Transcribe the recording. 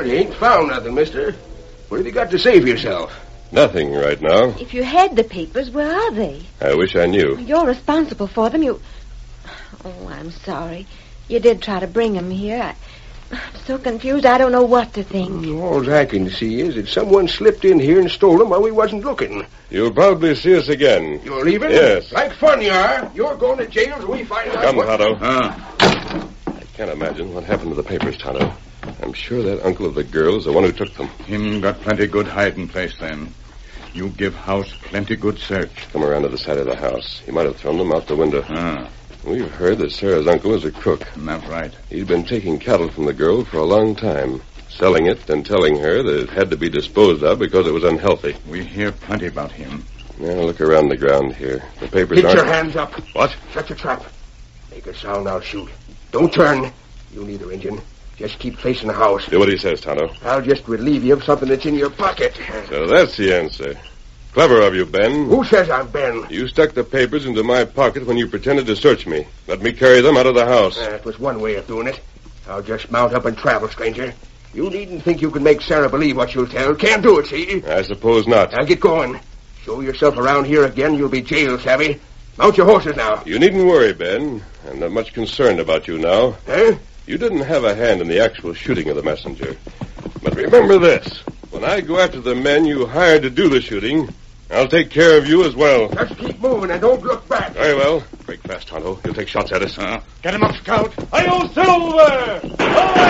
Well, you ain't found nothing, mister. What have you got to say for yourself? Nothing right now. If you had the papers, where are they? I wish I knew. You're responsible for them. Oh, I'm sorry. You did try to bring them here. I'm so confused, I don't know what to think. All I can see is that someone slipped in here and stole them while we wasn't looking. You'll probably see us again. You're leaving? Yes. Like fun you are. You're going to jail till we find out Come, what... Tonto. I can't imagine what happened to the papers, Tonto. I'm sure that uncle of the girl is the one who took them. Him got plenty good hiding place then. You give house plenty good search. Come around to the side of the house. He might have thrown them out the window. We've heard that Sarah's uncle is a crook. That's right. He'd been taking cattle from the girl for a long time, selling it and telling her that it had to be disposed of because it was unhealthy. We hear plenty about him. Now look around the ground here. The papers Get aren't... your hands up. What? Shut your trap. Make a sound, I'll shoot. Don't turn. You neither, Injun. Just keep facing the house. Do what he says, Tonto. I'll just relieve you of something that's in your pocket. So that's the answer. Clever of you, Ben. Who says I'm Ben? You stuck the papers into my pocket when you pretended to search me. Let me carry them out of the house. That was one way of doing it. I'll just mount up and travel, stranger. You needn't think you can make Sarah believe what you'll tell. Can't do it, see? I suppose not. Now get going. Show yourself around here again, you'll be jailed, savvy. Mount your horses now. You needn't worry, Ben. I'm not much concerned about you now. Huh? You didn't have a hand in the actual shooting of the messenger. But remember this. When I go after the men you hired to do the shooting, I'll take care of you as well. Just keep moving and don't look back. Very well. Break fast, Tonto. He'll take shots at us. Get him up, Scout. Hi-yo, Silver! Away!